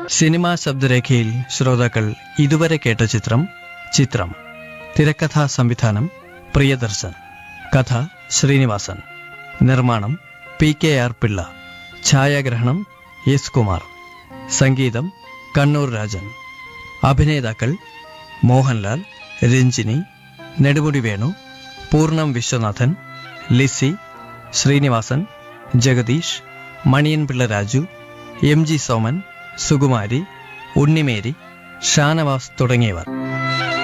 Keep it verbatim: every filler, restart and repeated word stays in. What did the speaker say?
Cinema ശബ്ദരേഖയിൽ ശ്രോതാക്കൾ ഇതുവരെ കേട്ട ചിത്രം ചിത്രം. തിരക്കഥാ സംവിധാനം പ്രിയദർശൻ. കഥ ശ്രീനിവാസൻ. നിർമ്മാണം പി കെ ആർ പിള്ള. ഛായാഗ്രഹണം എസ് കുമാർ. സംഗീതം കണ്ണൂർ രാജൻ. അഭിനേതാക്കൾ മോഹൻലാൽ, രഞ്ജിനി, നെടുമുടി വേണു, പൂർണ്ണം വിശ്വനാഥൻ, ലിസി, ശ്രീനിവാസൻ, ജഗദീഷ്, മണിയൻപിള്ള രാജു, എം ജി സോമൻ, സുകുമാരി, ഉണ്ണിമേരി, ഷാനവാസ് തുടങ്ങിയവർ.